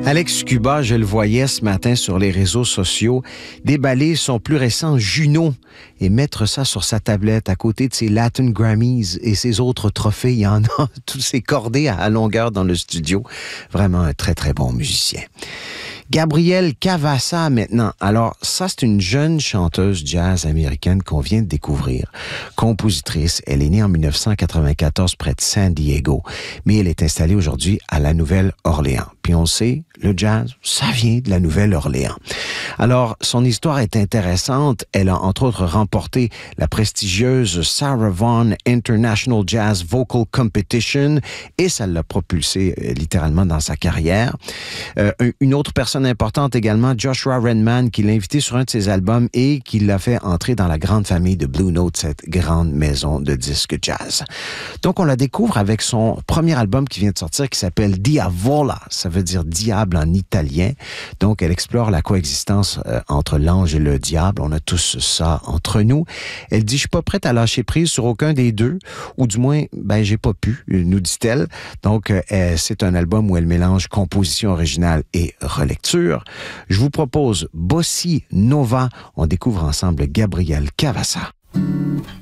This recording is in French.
Alex Cuba, je le voyais ce matin sur les réseaux sociaux, déballer son plus récent Juno et mettre ça sur sa tablette à côté de ses Latin Grammys et ses autres trophées. Il y en a tous ces cordés à longueur dans le studio. Vraiment un très, très bon musicien. Gabrielle Cavassa maintenant. Alors, ça, c'est une jeune chanteuse jazz américaine qu'on vient de découvrir. Compositrice, elle est née en 1994 près de San Diego, mais elle est installée aujourd'hui à la Nouvelle-Orléans. Puis on sait, le jazz, ça vient de la Nouvelle-Orléans. Alors, son histoire est intéressante. Elle a entre autres remporté la prestigieuse Sarah Vaughan International Jazz Vocal Competition et ça l'a propulsée littéralement dans sa carrière. Une autre personne importante également, Joshua Redman, qui l'a invité sur un de ses albums et qui l'a fait entrer dans la grande famille de Blue Note, cette grande maison de disques jazz. Donc, on la découvre avec son premier album qui vient de sortir, qui s'appelle Diavola. Ça veut dire diable en italien. Donc, elle explore la coexistence entre l'ange et le diable. On a tous ça entre nous. Elle dit, je suis pas prête à lâcher prise sur aucun des deux, ou du moins, j'ai pas pu, nous dit-elle. Donc, c'est un album où elle mélange composition originale et relecture. Je vous propose Bossi Nova. On découvre ensemble Gabrielle Cavassa.